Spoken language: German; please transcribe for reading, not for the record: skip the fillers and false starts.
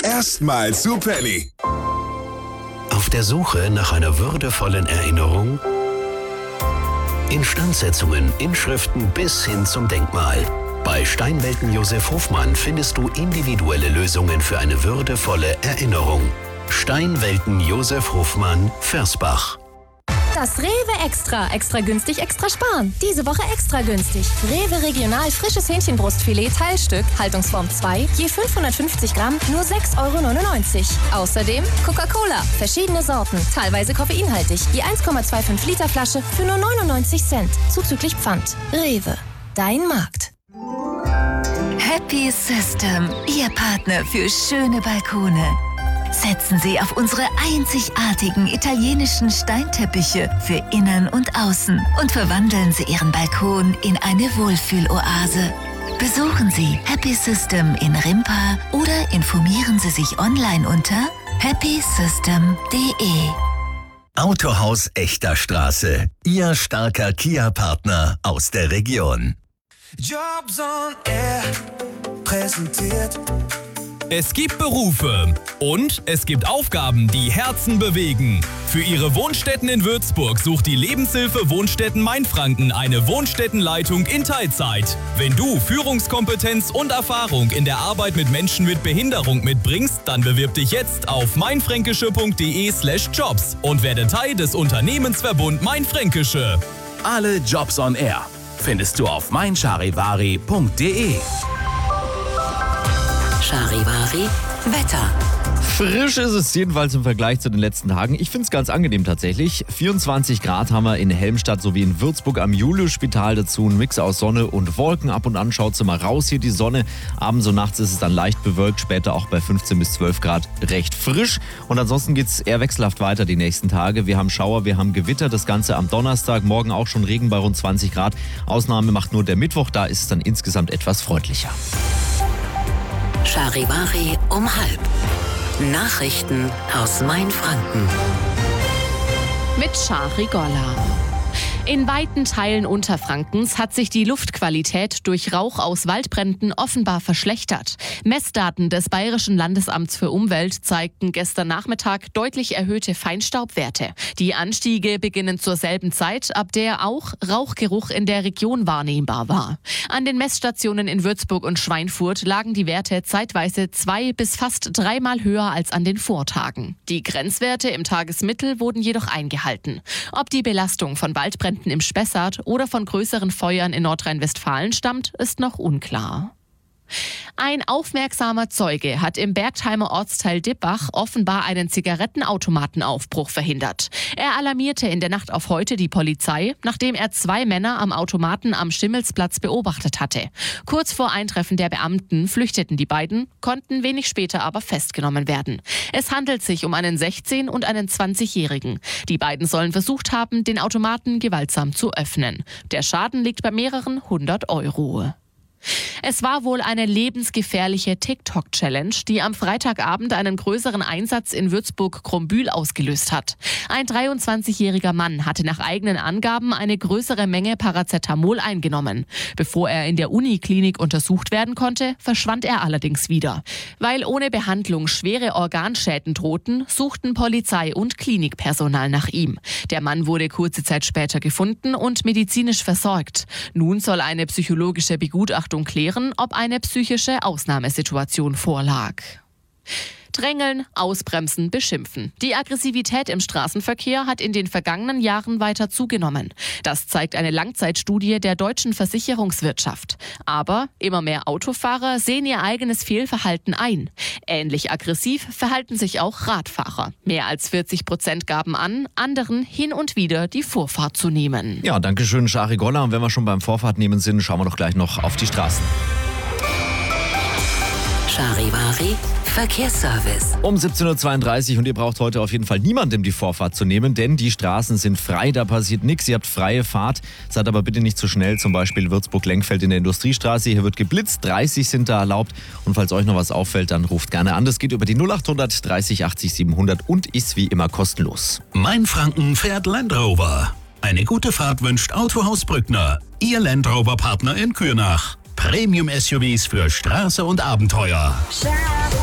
Erstmal zu Penny. Auf der Suche nach einer würdevollen Erinnerung? Instandsetzungen, Inschriften bis hin zum Denkmal. Bei Steinwelten Josef Hofmann findest du individuelle Lösungen für eine würdevolle Erinnerung. Steinwelten Josef Hofmann, Versbach. Das Rewe Extra. Extra günstig, extra sparen. Diese Woche extra günstig. Rewe Regional frisches Hähnchenbrustfilet Teilstück, Haltungsform 2, je 550 Gramm, nur 6,99 €. Außerdem Coca-Cola, verschiedene Sorten, teilweise koffeinhaltig, je 1,25 Liter Flasche für nur 99 Cent, zuzüglich Pfand. Rewe, dein Markt. Happy System, Ihr Partner für schöne Balkone. Setzen Sie auf unsere einzigartigen italienischen Steinteppiche für Innen und Außen und verwandeln Sie Ihren Balkon in eine Wohlfühloase. Besuchen Sie Happy System in Rimpa oder informieren Sie sich online unter happysystem.de. Autohaus Echter Straße. Ihr starker Kia-Partner aus der Region. Jobs on Air präsentiert. Es gibt Berufe und es gibt Aufgaben, die Herzen bewegen. Für Ihre Wohnstätten in Würzburg sucht die Lebenshilfe Wohnstätten Mainfranken eine Wohnstättenleitung in Teilzeit. Wenn du Führungskompetenz und Erfahrung in der Arbeit mit Menschen mit Behinderung mitbringst, dann bewirb dich jetzt auf mainfränkische.de/jobs und werde Teil des Unternehmensverbund Mainfränkische. Alle Jobs on Air findest du auf meincharivari.de. Charivari Wetter. Frisch ist es jedenfalls im Vergleich zu den letzten Tagen. Ich finde es ganz angenehm tatsächlich. 24 Grad haben wir in Helmstadt sowie in Würzburg am Juliusspital. Dazu ein Mix aus Sonne und Wolken. Ab und an schaut sie mal raus hier die Sonne. Abends und nachts ist es dann leicht bewölkt. Später auch bei 15 bis 12 Grad recht frisch. Und ansonsten geht es eher wechselhaft weiter die nächsten Tage. Wir haben Schauer, wir haben Gewitter. Das Ganze am Donnerstag. Morgen auch schon Regen bei rund 20 Grad. Ausnahme macht nur der Mittwoch. Da ist es dann insgesamt etwas freundlicher. Charivari um 12:30. Nachrichten aus Mainfranken. Mit Shari Golla. In weiten Teilen Unterfrankens hat sich die Luftqualität durch Rauch aus Waldbränden offenbar verschlechtert. Messdaten des Bayerischen Landesamts für Umwelt zeigten gestern Nachmittag deutlich erhöhte Feinstaubwerte. Die Anstiege beginnen zur selben Zeit, ab der auch Rauchgeruch in der Region wahrnehmbar war. An den Messstationen in Würzburg und Schweinfurt lagen die Werte zeitweise 2- bis fast 3-mal höher als an den Vortagen. Die Grenzwerte im Tagesmittel wurden jedoch eingehalten. Ob die Belastung von Waldbränden im Spessart oder von größeren Feuern in Nordrhein-Westfalen stammt, ist noch unklar. Ein aufmerksamer Zeuge hat im Bergheimer Ortsteil Dippach offenbar einen Zigarettenautomatenaufbruch verhindert. Er alarmierte in der Nacht auf heute die Polizei, nachdem er 2 Männer am Automaten am Stimmelsplatz beobachtet hatte. Kurz vor Eintreffen der Beamten flüchteten die beiden, konnten wenig später aber festgenommen werden. Es handelt sich um einen 16- und einen 20-Jährigen. Die beiden sollen versucht haben, den Automaten gewaltsam zu öffnen. Der Schaden liegt bei mehreren 100 €. Es war wohl eine lebensgefährliche TikTok-Challenge, die am Freitagabend einen größeren Einsatz in Würzburg-Krumbühl ausgelöst hat. Ein 23-jähriger Mann hatte nach eigenen Angaben eine größere Menge Paracetamol eingenommen. Bevor er in der Uniklinik untersucht werden konnte, verschwand er allerdings wieder. Weil ohne Behandlung schwere Organschäden drohten, suchten Polizei und Klinikpersonal nach ihm. Der Mann wurde kurze Zeit später gefunden und medizinisch versorgt. Nun soll eine psychologische Begutachtung klären, ob eine psychische Ausnahmesituation vorlag. Drängeln, ausbremsen, beschimpfen. Die Aggressivität im Straßenverkehr hat in den vergangenen Jahren weiter zugenommen. Das zeigt eine Langzeitstudie der deutschen Versicherungswirtschaft. Aber immer mehr Autofahrer sehen ihr eigenes Fehlverhalten ein. Ähnlich aggressiv verhalten sich auch Radfahrer. Mehr als 40% gaben an, anderen hin und wieder die Vorfahrt zu nehmen. Ja, danke schön, Shari Golla. Und wenn wir schon beim Vorfahrtnehmen sind, schauen wir doch gleich noch auf die Straßen. Charivari Verkehrsservice. Um 17:32 Uhr und ihr braucht heute auf jeden Fall niemandem die Vorfahrt zu nehmen, denn die Straßen sind frei, da passiert nichts, ihr habt freie Fahrt. Seid aber bitte nicht zu schnell, zum Beispiel Würzburg-Lenkfeld in der Industriestraße, hier wird geblitzt, 30 sind da erlaubt und falls euch noch was auffällt, dann ruft gerne an. Das geht über die 0800 30 80 700 und ist wie immer kostenlos. Mainfranken fährt Land Rover. Eine gute Fahrt wünscht Autohaus Brückner, Ihr Land Rover-Partner in Kürnach. Premium-SUVs für Straße und Abenteuer.